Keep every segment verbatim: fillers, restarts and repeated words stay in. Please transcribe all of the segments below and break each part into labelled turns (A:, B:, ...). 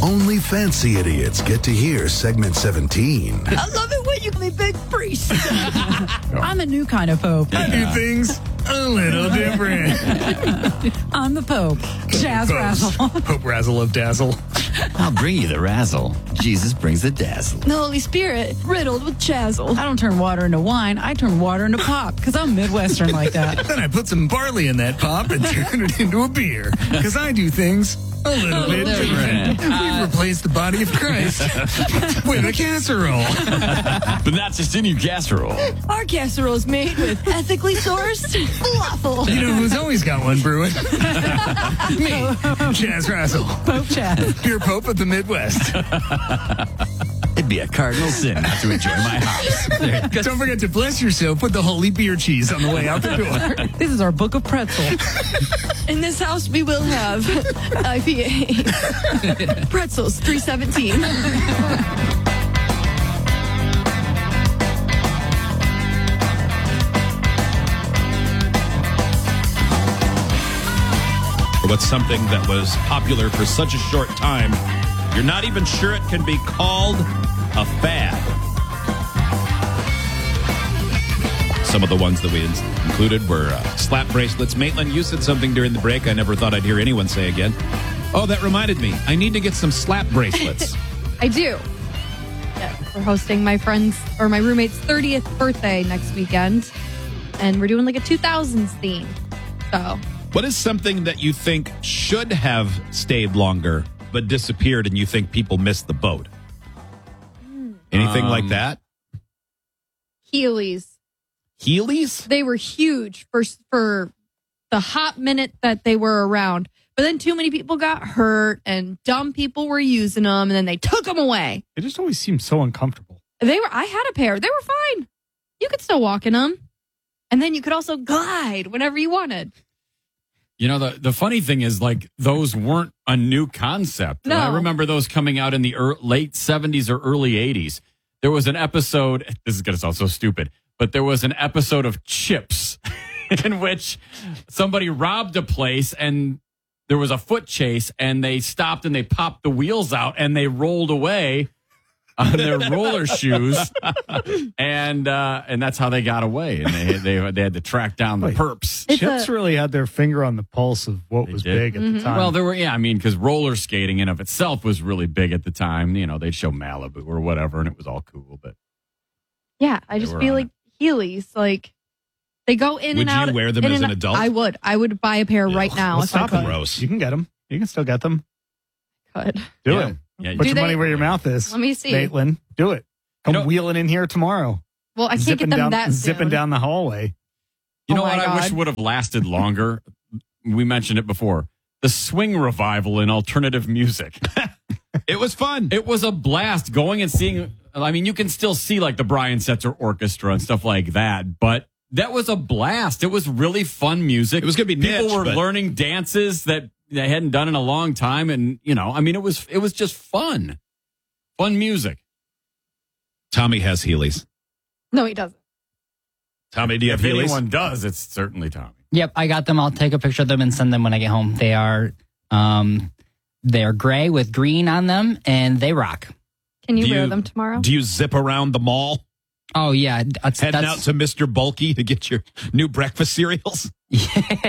A: Only fancy idiots get to hear segment seventeen.
B: I love it when you call me Big Priest.
C: I'm a new kind of Pope.
D: I do things a little different.
C: I'm the Pope. Jazz Razzle.
D: Pope Razzle of Dazzle.
E: I'll bring you the razzle. Jesus brings the dazzle.
B: The Holy Spirit riddled with chazzle.
C: I don't turn water into wine. I turn water into pop because I'm Midwestern like that.
D: Then I put some barley in that pop and turn it into a beer. Because I do things a little bit different. We replaced the body of Christ with a casserole.
E: But not just any casserole.
B: Our casserole is made with ethically sourced falafel.
D: You know who's always got one brewing? Me, Chaz Razzle.
C: Pope Chaz.
D: Pure Pope of the Midwest.
E: It'd be a cardinal sin not to enjoy my hops.
D: Don't forget to bless yourself with the holy beer cheese on the way out the door.
C: This is our book of pretzel.
B: In this house, we will have I P A. Pretzels, three seventeen.
F: What's something that was popular for such a short time, you're not even sure it can be called a fad. Some of the ones that we included were uh, slap bracelets. Maitland, you said something during the break I never thought I'd hear anyone say again. Oh, that reminded me. I need to get some slap bracelets.
G: I do. Yeah, we're hosting my friend's or my roommate's thirtieth birthday next weekend, and we're doing like a two thousands theme. So,
F: What is something that you think should have stayed longer but disappeared and you think people missed the boat? Anything
E: Um,
F: like that?
G: Heelys.
F: Heelys?
G: They were huge for for the hot minute that they were around. But then too many people got hurt and dumb people were using them and then they took them away.
D: It just always seems so uncomfortable.
G: They were I had a pair. They were fine. You could still walk in them. And then you could also glide whenever you wanted.
H: You know, the, the funny thing is, like, those weren't a new concept.
G: No.
H: I remember those coming out in the er, late seventies or early eighties. There was an episode, this is going to sound so stupid, but there was an episode of Chips in which somebody robbed a place and there was a foot chase and they stopped and they popped the wheels out and they rolled away on their roller shoes. And uh, and that's how they got away. And they, they, they had to track down the
D: Wait.
H: perps.
G: It's
D: Chips
G: a-
D: really had their finger on the pulse of what
H: They
D: was
H: did.
D: big at the time.
H: Well, there were, yeah, I mean, because roller skating in of itself was really big at the time. You know, they'd show Malibu or whatever, and it was all cool. But
G: Yeah, I
H: They
G: just
H: were
G: feel
H: on
G: like Heelys, like they go in
F: Would
G: and out.
F: you wear them
G: in
F: as
G: and
F: an
G: out-
F: adult?
G: I would. I would buy a pair right now
D: What's
G: if I
D: stopping
G: could.
D: you?
F: Gross.
D: You can get them. You can still get them.
G: could.
D: Do
H: Yeah.
D: it.
H: Yeah,
D: Put
G: Do
D: your
G: they-
D: money where your mouth is.
G: Let me see.
D: Maitland, do it. Come
H: You know-
D: wheeling in here tomorrow.
G: Well, I can't
D: zipping
G: get them
D: down,
G: that
D: zipping
G: soon.
D: down the hallway.
H: you
G: Oh
H: know
G: my
H: what I wish
G: God.
H: would have lasted longer? We mentioned it before. The swing revival in alternative music.
F: It was fun.
H: It was a blast going and seeing. I mean, you can still see like the Brian Setzer Orchestra and stuff like that, but that was a blast. It was really fun music.
F: It was gonna be
H: people
F: niche,
H: were
F: but-
H: learning dances that they hadn't done in a long time, and you know, I mean, it was it was just fun, fun music.
F: Tommy has Heelys.
G: No, he doesn't.
F: Tommy, do you have
H: If
F: Heelys?
H: anyone does, it's certainly Tommy.
I: Yep, I got them. I'll take a picture of them and send them when I get home. They are um they're gray with green on them and they rock.
G: Can you
F: Do
G: wear
F: you-
G: them tomorrow?
F: Do you zip around the mall,
I: Oh yeah, that's,
F: heading
I: that's
F: out to Mister Bulky to get your new breakfast cereals?
I: yeah,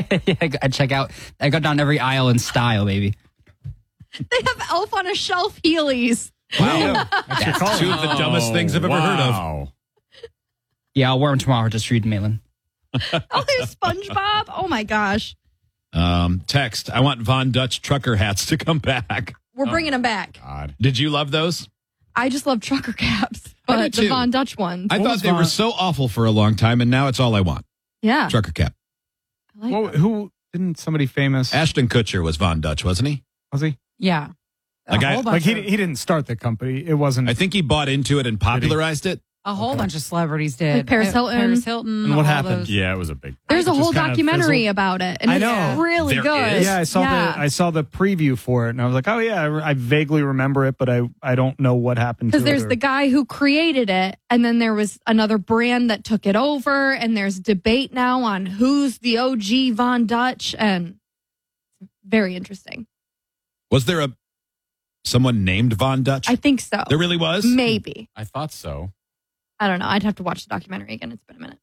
I: I check out. I go down every aisle in style, baby.
G: They have Elf on a Shelf Heelys.
F: Wow.
D: That's your call.
F: Two of the dumbest things I've ever heard of.
H: Wow.
I: Yeah, I'll wear them tomorrow. Just read Maitland.
G: Oh, there's SpongeBob. Oh my gosh,
F: Um, text, I want Von Dutch trucker hats to come back.
G: we're bringing them back.
H: God.
F: Did you love those?
G: I just love trucker caps,
F: I
G: but
F: do
G: the
F: too.
G: Von Dutch ones.
F: I
D: What
F: thought
D: was
F: they
D: Von-
F: were so awful for a long time, and now it's all I want.
G: yeah,
F: Trucker cap.
G: I like
D: Well,
G: them.
D: who didn't somebody famous?
F: Ashton Kutcher was Von Dutch, wasn't he?
D: Was he?
C: Yeah. A
F: Like I-
C: whole bunch
D: Like he,
C: of,
D: he didn't start the company. It wasn't.
F: I think he bought into it and popularized it.
C: a whole bunch of celebrities did.
G: Like Paris
C: Uh,
G: Hilton.
C: Paris Hilton.
D: And what
C: all
D: happened?
C: those-
H: Yeah, it was a big.
G: There's a
D: It just
G: whole
D: kind of
G: documentary
D: fizzled.
G: about it, and
D: I
G: it's
D: know.
G: really
F: There
G: good.
F: is?
D: Yeah, I saw
G: Yeah.
D: the I saw the preview for it, and I was like, oh yeah, I, I vaguely remember it, but I I don't know what happened to
G: Because
D: it.
G: there's
D: or-
G: the guy who created it, and then there was another brand that took it over, and there's debate now on who's the O G Von Dutch, and very interesting.
F: Was there a someone named Von Dutch?
G: I think so.
F: There really was?
G: Maybe.
H: I thought so.
G: I don't know. I'd have to watch the documentary again. It's been a minute.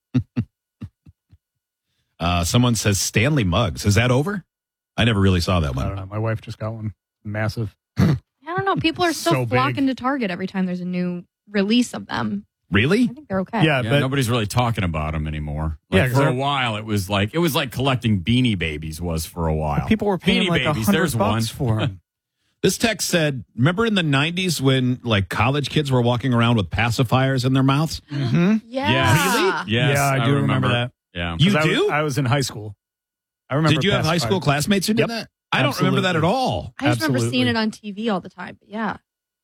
F: Uh, someone says Stanley Muggs. Is that over? I never really saw that
D: I don't
F: one.
D: know. My wife just got one. Massive.
G: I don't know. People are still
D: So big.
G: flocking to Target every time there's a new release of them.
F: Really?
G: I think they're okay.
D: Yeah,
H: Yeah,
D: but
H: nobody's really talking about them anymore.
D: Yeah,
H: Like
D: 'cause
H: for a
D: they're-
H: while, it was like it was like collecting Beanie Babies was for a while.
D: people were paying
H: Beanie
D: like a
H: Babies.
D: hundred
H: There's
D: bucks
H: one.
D: for them.
F: This text said, remember in the nineties when like college kids were walking around with pacifiers in their mouths?
D: Mm-hmm.
G: Yeah.
H: Yes. Yes,
D: yeah, I do remember, that.
H: Yeah.
F: You
D: 'Cause I
F: do?
D: Was, I was in high school. I remember.
F: Did you have high school
D: pacifiers.
F: classmates who did
D: Yep.
F: that? I don't remember that at
D: Absolutely.
F: all.
G: I just remember seeing
D: Absolutely.
G: it on T V all the time. But yeah.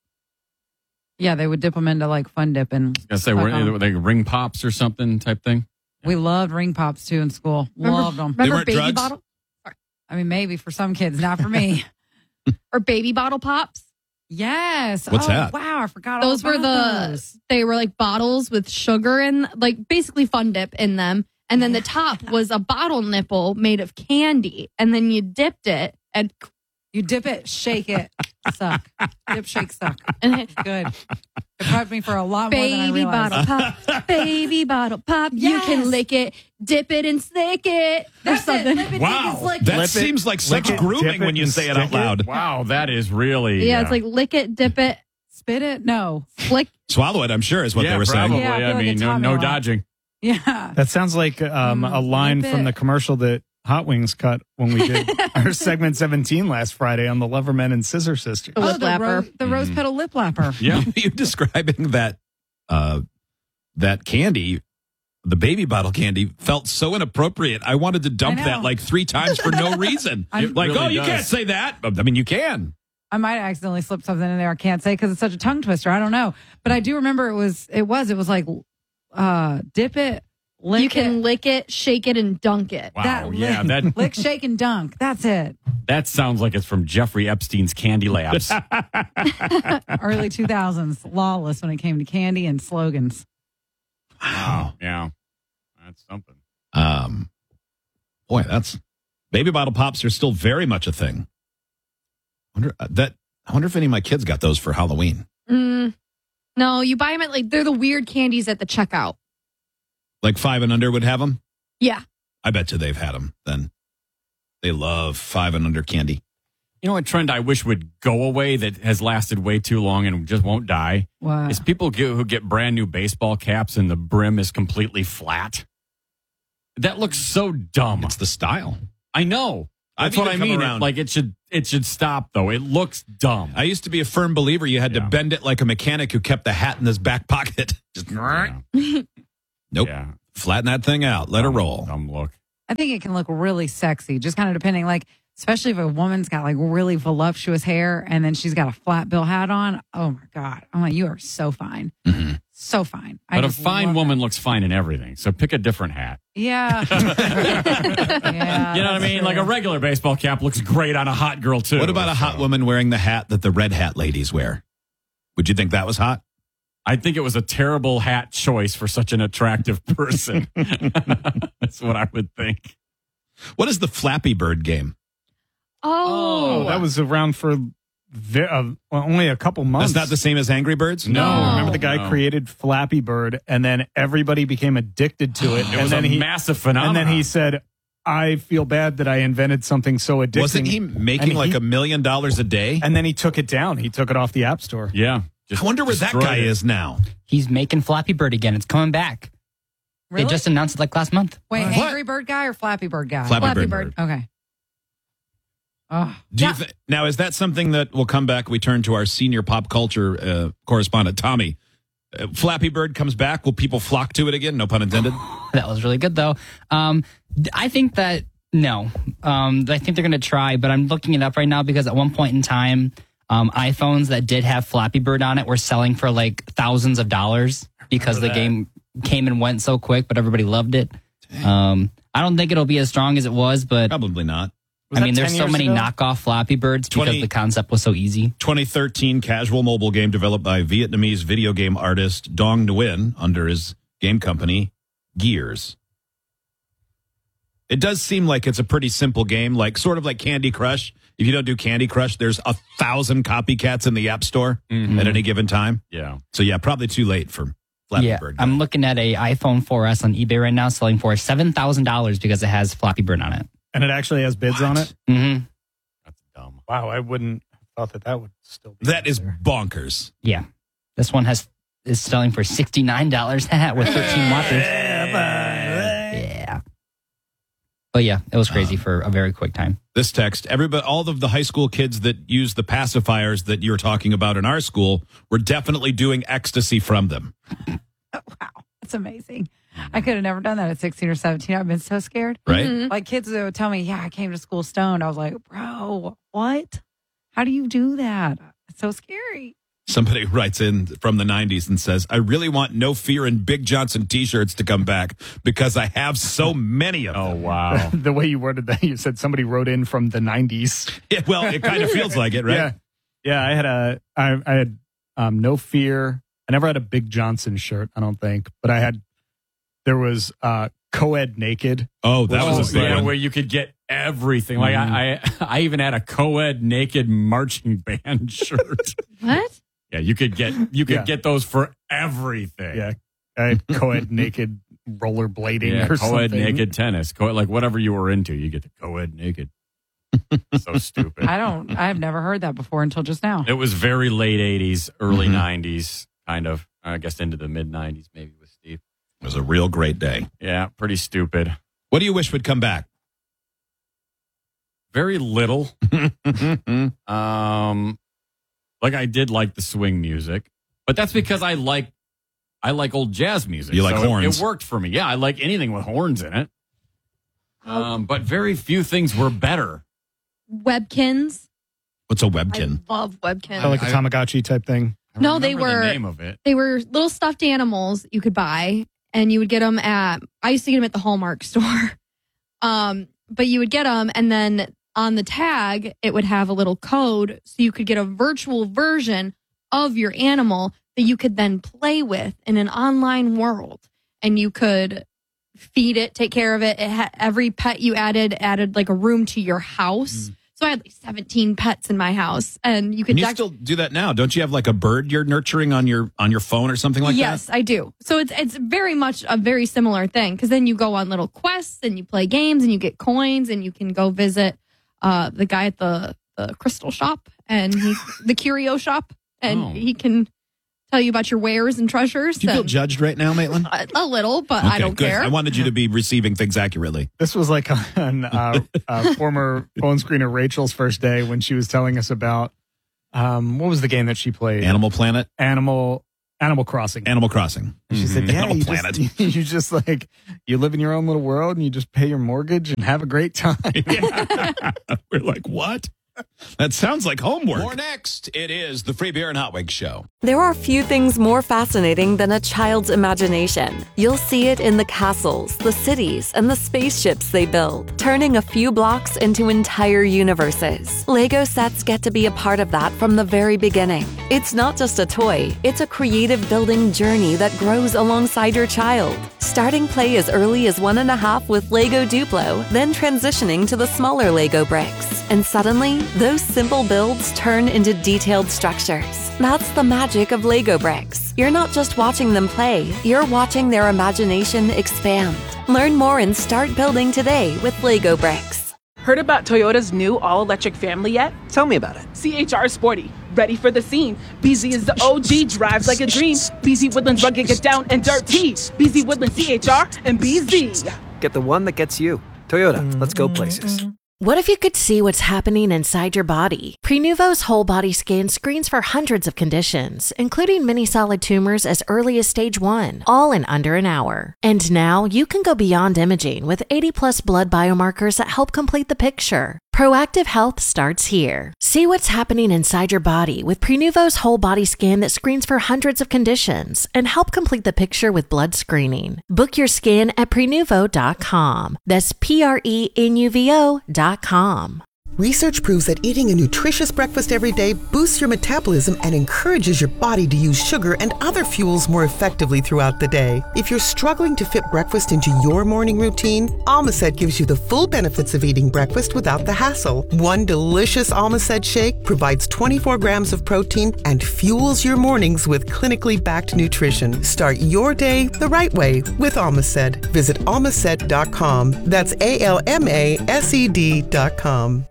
C: Yeah, they would dip them into like Fun Dip, and
H: I say
C: suck
H: were
C: 'em.
H: they ring pops or something type thing.
C: we loved ring pops too in school.
G: Remember,
C: Loved them.
G: remember
F: weren't
G: baby
F: drugs?
G: bottle
C: I mean, maybe for some kids, not for me.
G: or baby bottle pops?
C: Yes.
F: What's
C: oh,
F: that?
C: Wow, I forgot. all
G: Those were
C: about
G: the
C: those.
G: they were like bottles with sugar in, like basically Fun Dip in them, and then the top was a bottle nipple made of candy, and then you dipped it and
C: You dip it, shake it, suck. Dip, shake, suck.
G: and it,
C: Good. It prepped me for a lot more than I
G: baby
C: realized.
G: bottle pop, baby bottle pop. You
C: Yes.
G: can lick it, dip it, and slick it. There's
C: That's it.
G: something.
C: Lip it,
F: Wow.
C: dip it, slick it.
F: That
D: Lip it,
F: seems like
D: lick
F: such
D: it,
F: grooming
D: dip it,
F: when you
D: and
F: say it
D: stick
F: out loud.
H: Wow, that is really
G: Yeah,
H: uh,
G: it's like lick it, dip it,
C: Spit it? No.
G: flick.
F: Swallow it, I'm sure, is what
H: yeah,
F: they were
H: probably.
F: saying.
C: Yeah, I feel
H: I
C: like
H: mean,
C: it
H: no,
C: taught me
H: no
C: a lot.
H: dodging.
C: Yeah.
D: That sounds like um,
C: Mm,
D: a line
C: lip
D: from
C: it.
D: the commercial that Hot Wings cut when we did our segment seventeen last Friday on the Lovermen and Scissor Sisters.
G: The
C: Oh,
G: lip
C: the,
G: lapper.
C: ro- the rose petal lip lapper.
H: Yeah.
F: You describing that uh, that candy, the baby bottle candy, felt so inappropriate. I wanted to dump
C: I know.
F: that like three times for no reason.
C: I'm-
F: like,
H: It really
F: oh, you
H: does.
F: can't say that. I mean, you can.
C: I might have accidentally slipped something in there. I can't say because it's such a tongue twister. I don't know, but I do remember it was. It was. It was like, uh, dip it, lick
G: You can
C: it,
G: lick it, shake it, and dunk it.
H: Wow.
C: That
H: yeah.
C: lick,
H: That
C: lick, shake, and dunk. That's it.
H: that sounds like it's from Jeffrey Epstein's Candy Labs.
C: Early two thousands, lawless when it came to candy and slogans.
H: Wow. Yeah. That's something.
F: Um, boy, that's baby bottle pops are still very much a thing. Wonder uh, that. I wonder if any of my kids got those for Halloween.
G: Mm, no, you buy them at like they're the weird candies at the checkout.
F: Like five and under would have them.
G: Yeah.
F: I bet you they've had them. Then they love five and under candy.
H: You know what trend I wish would go away that has lasted way too long and just won't die?
C: Wow.
H: Is people get, who get brand new baseball caps and the brim is completely flat. That looks so dumb.
F: It's the style.
H: I know. That's
F: I've
H: what I
F: even come
H: mean. It-
F: around.
H: like it should it should stop though. It looks dumb.
F: I used to be a firm believer you had to
H: Yeah.
F: bend it like a mechanic who kept the hat in his back pocket. Just
H: Yeah.
F: nope.
H: Yeah.
F: Flatten that thing out. Let her roll.
H: Dumb look.
C: I think it can look really sexy, just kind of depending, like, especially if a woman's got like really voluptuous hair and then she's got a flat bill hat on. Oh my God. I'm like, you are so fine.
F: Mhm.
C: So fine. I
H: But a
C: just
H: fine
C: love
H: woman looks fine in everything. So pick a different hat.
C: that. Yeah. yeah.
H: You know what I
C: that's
H: mean?
C: true.
H: Like a regular baseball cap looks great on a hot girl too.
F: What about a hot
H: So,
F: woman wearing the hat that the red hat ladies wear? Would you think that was hot?
H: I think it was a terrible hat choice for such an attractive person. That's what I would think.
F: What is the Flappy Bird game?
G: Oh,
D: That was around for ve- uh, well, only a couple months.
F: That's not the same as Angry Birds?
H: No.
D: No, remember the guy
H: No.
D: created Flappy Bird, and then everybody became addicted to it.
H: It
D: and
H: was
D: then
H: a
D: he,
H: massive phenomenon.
D: And then he said, "I feel bad that I invented something so addicting."
F: Wasn't he making
D: And
F: like
D: he-
F: a million dollars a day?
D: And then he took it down. He took it off the App Store.
H: yeah.
F: I wonder where that
H: destroyed
F: guy
H: it.
F: is now.
I: He's making Flappy Bird again. It's coming back.
C: Really?
I: They just announced it like last month.
C: Wait,
F: What?
C: Angry Bird guy or Flappy Bird guy?
F: Flappy,
G: Flappy
F: Bird.
G: Bird.
C: Okay. Oh,
F: Do
G: Yeah.
F: you th- now, is that something that will come back? We turn to our senior pop culture uh, correspondent, Tommy. Uh, Flappy Bird comes back. Will people flock to it again? No pun intended.
I: That was really good, though. Um, I think that, no. Um, I think they're going to try, but I'm looking it up right now because at one point in time, um, iPhones that did have Flappy Bird on it were selling for like thousands of dollars because the
D: that.
I: game came and went so quick, but everybody loved it. Um, I don't think it'll be as strong as it was, but
F: Probably not.
D: Was
I: I
D: that
I: mean, there's
D: ten
I: so
D: years
I: many
D: ago?
I: knockoff Flappy Birds because
F: twenty
I: the concept was so easy.
F: twenty thirteen casual mobile game developed by Vietnamese video game artist Dong Nguyen under his game company, Gears. It does seem like it's a pretty simple game, like sort of like Candy Crush, if you don't do Candy Crush, there's a thousand copycats in the App Store
H: Mhm.
F: at any given time.
H: Yeah.
F: So yeah, probably too late for Flappy
I: Yeah,
F: Bird.
I: I'm looking at a iPhone four S on eBay right now, selling for seven thousand dollars because it has Flappy Bird on it.
J: And it actually has bids on it?
I: Mm-hmm.
H: That's dumb.
J: Wow, I wouldn't have thought that that would still be.
F: That is bonkers.
I: Yeah, this one has is selling for sixty-nine dollars with thirteen watches. Yeah. But yeah, it was crazy for a very quick time.
F: This text, everybody, all of the high school kids that use the pacifiers that you're talking about in our school were definitely doing ecstasy from them.
C: Wow, that's amazing. I could have never done that at sixteen or seventeen. I've been so scared.
F: Right?
G: Mhm.
C: Like kids that would tell me, yeah, I came to school stoned. I was like, bro, what? How do you do that? It's so scary.
F: Somebody writes in from the nineties and says, I really want No Fear and Big Johnson t-shirts to come back because I have so many of them.
H: Oh, wow.
J: The way you worded that, you said somebody wrote in from the nineties.
F: Yeah, well, it kind of feels like it, right?
J: Yeah, yeah. I had a, I, I had um, No Fear. I never had a Big Johnson shirt, I don't think, but I had. There was uh, Co-ed Naked.
F: Oh, that
H: oh,
F: was a good
H: yeah,
F: one.
H: where you could get everything. Like I, I, I even had a co-ed naked marching band shirt.
G: What?
H: Yeah, you could get you could
J: Yeah.
H: get those for everything.
J: Yeah, I had Co-ed Naked rollerblading
H: Yeah,
J: or
H: co-ed
J: something.
H: naked tennis, co-ed, like whatever you were into, you get the co-ed naked. So stupid.
C: I don't, I've never heard that before until just now.
H: It was very late eighties, early
F: Mhm.
H: nineties, kind of. I guess into the mid nineties, maybe with Steve.
F: It was a real great day.
H: Yeah, pretty stupid.
F: What do you wish would come back?
H: Very little. Um, like I did like the swing music, but that's because I like I like old jazz music.
F: You like
H: so it-
F: horns.
H: It, worked for me. Yeah, I like anything with horns in it. Um, but very few things were better.
G: Webkins.
F: What's a webkin?
G: I love Webkins.
J: Kind of like a Tamagotchi type thing.
H: I
G: No, they
H: remember
G: were-
H: the name of it.
G: They were little stuffed animals you could buy, and you would get them at. I used to get them at the Hallmark store. Um, but you would get them, and then on the tag, it would have a little code, so you could get a virtual version of your animal that you could then play with in an online world, and you could feed it, take care of it. It had, every pet you added added like a room to your house. So I had like seventeen pets in my house, and you could
F: Can you
G: dec-
F: still do that now? Don't you have like a bird you're nurturing on your on your phone or something like
G: yes,
F: that?
G: I do. So it's it's very much a very similar thing because then you go on little quests and you play games and you get coins and you can go visit uh, the guy at the, the crystal shop and he, the curio shop and
F: Oh.
G: he can tell you about your wares and treasures.
F: Do you feel
G: and-
F: judged right now, Maitland?
G: a, a little, but I
F: Okay,
G: don't
F: good.
G: care.
F: I wanted you to be receiving things accurately.
J: This was like on uh, uh, former phone screener Rachel's first day when she was telling us about um, what was the game that she played?
F: Animal Planet,
J: Animal Animal Crossing.
F: Animal Crossing.
J: And she said,
F: Mhm.
J: "Yeah,
F: Animal
J: you
F: Planet.
J: just, you just like you live in your own little world and you just pay your mortgage and have a great time."
F: We're like, what? That sounds like homework.
K: More next. It is the Free Beer and Hot Wings Show.
L: There are few things more fascinating than a child's imagination. You'll see it in the castles, the cities, and the spaceships they build, turning a few blocks into entire universes. Lego sets get to be a part of that from the very beginning. It's not just a toy, it's a creative building journey that grows alongside your child. Starting play as early as one and a half with Lego Duplo, then transitioning to the smaller Lego bricks. And suddenly, those simple builds turn into detailed structures. That's the magic of Lego bricks. You're not just watching them play, you're watching their imagination expand. Learn more and start building today with Lego bricks.
M: Heard about Toyota's new all-electric family yet?
N: Tell me about it.
M: C H R Sporty, ready for the scene. B Z is the O G, drives like a dream. B Z Woodlands rugged, get down and dirty. B Z Woodlands, C H R, and B Z.
N: Get the one that gets you. Toyota, let's go places.
O: What if you could see what's happening inside your body? Prenuvo's whole body scan screens for hundreds of conditions, including many solid tumors as early as stage one, all in under an hour. And now you can go beyond imaging with eighty plus blood biomarkers that help complete the picture. Proactive health starts here. See what's happening inside your body with Prenuvo's whole body scan that screens for hundreds of conditions and help complete the picture with blood screening. Book your scan at Prenuvo dot com. That's P R E N U V O dot com.
P: Research proves that eating a nutritious breakfast every day boosts your metabolism and encourages your body to use sugar and other fuels more effectively throughout the day. If you're struggling to fit breakfast into your morning routine, Almacet gives you the full benefits of eating breakfast without the hassle. One delicious Almacet shake provides twenty-four grams of protein and fuels your mornings with clinically backed nutrition. Start your day the right way with Almacet. Visit almacet dot com. That's A L M A S E D dot com.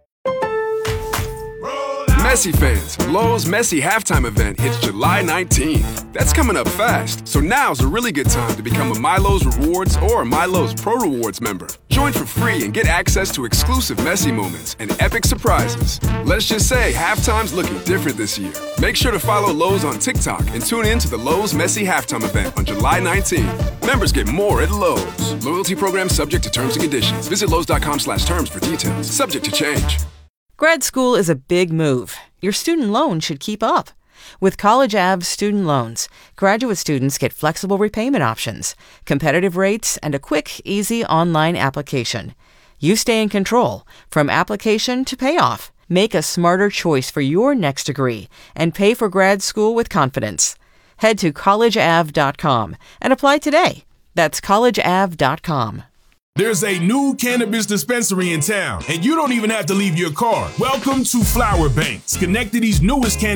Q: Messi fans, Lowe's Messi halftime event hits July nineteenth. That's coming up fast, so now's a really good time to become a MyLowe's Rewards or MyLowe's Pro Rewards member. Join for free and get access to exclusive Messi moments and epic surprises. Let's just say halftime's looking different this year. Make sure to follow Lowe's on TikTok and tune in to the Lowe's Messi halftime event on July nineteenth. Members get more at Lowe's. Loyalty program subject to terms and conditions. Visit Lowe's dot com slash terms for details. Subject to change.
R: Grad school is a big move. Your student loan should keep up. With College Ave student loans, graduate students get flexible repayment options, competitive rates, and a quick, easy online application. You stay in control from application to payoff. Make a smarter choice for your next degree and pay for grad school with confidence. Head to college ave dot com and apply today. That's college ave dot com.
S: There's a new cannabis dispensary in town, and you don't even have to leave your car. Welcome to Flower Banks, Schenectady's newest cannabis